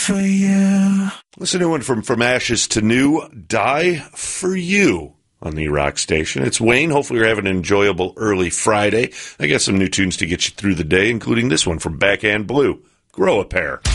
for you. Listen to one from Ashes to New, Die for You on the Rock Station. It's Wayne. Hopefully you're having an enjoyable early Friday. I got some new tunes to get you through the day, including this one from Backhand Blue, Grow a Pair.